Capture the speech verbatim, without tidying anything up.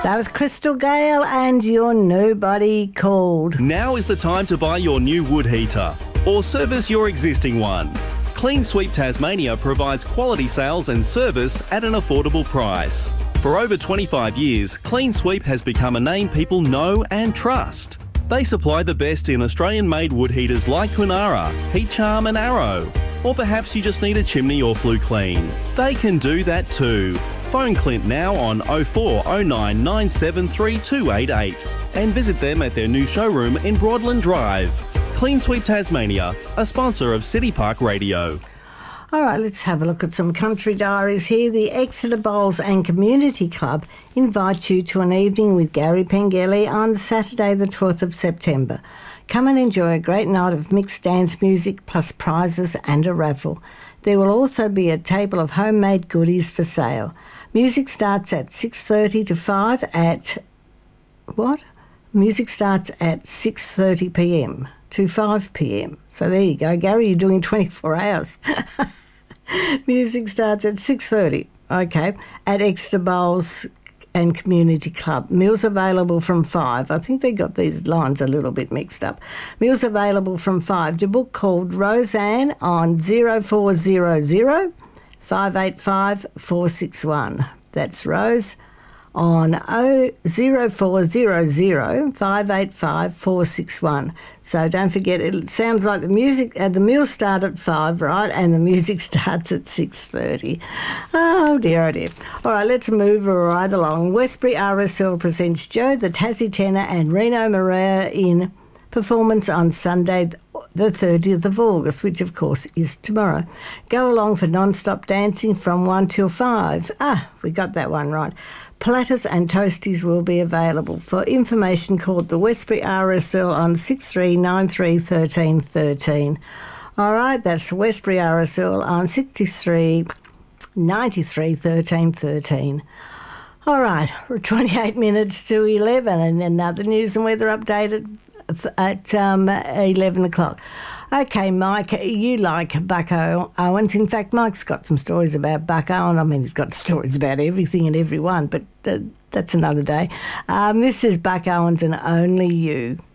That was Crystal Gale and Your Nobody Called. Now is the time to buy your new wood heater or service your existing one. Clean Sweep Tasmania provides quality sales and service at an affordable price. For over twenty-five years, Clean Sweep has become a name people know and trust. They supply the best in Australian-made wood heaters like Kunara, Heat Charm and Arrow. Or perhaps you just need a chimney or flue clean. They can do that too. Phone Clint now on oh four oh nine nine seven three two eight eight and visit them at their new showroom in Broadland Drive. Clean Sweep Tasmania, a sponsor of City Park Radio. All right, let's have a look at some country diaries here. The Exeter Bowls and Community Club invite you to an evening with Gary Pengelly on Saturday the twelfth of September. Come and enjoy a great night of mixed dance music plus prizes and a raffle. There will also be a table of homemade goodies for sale. Music starts at six thirty to five at... What? Music starts at six thirty p m to five p m. So there you go. Gary, you're doing twenty-four hours. Music starts at six thirty, okay, at Exeter Bowls and Community Club. Meals available from five. I think they got these lines a little bit mixed up. Meals available from five. To book, called Roseanne on oh four hundred, five eight five, four six one. That's Rose on oh four hundred, five eight five, four six one. So don't forget, it sounds like the music, uh, the meals start at five, right? And the music starts at six thirty. Oh dear, oh dear. All right, let's move right along. Westbury R S L presents Joe the Tassie Tenor and Reno Maria in performance on Sunday the thirtieth of August, which of course is tomorrow. Go along for non-stop dancing from one till five. Ah, we got that one right. Platters and toasties will be available. For information, call the Westbury R S L on six three nine three, one three one three. All right, that's Westbury R S L on six three nine three, one three one three. All right, we're twenty-eight minutes to eleven and another news and weather update at, at um, eleven o'clock. Okay, Mike, you like Buck Owens. In fact, Mike's got some stories about Buck Owens. I mean, he's got stories about everything and everyone, but uh, that's another day. Um, this is Buck Owens and Only You.